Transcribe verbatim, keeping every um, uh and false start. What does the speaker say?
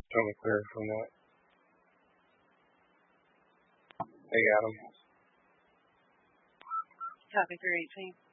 Totally clear from that. Hey, Adam. Copy three eighteen.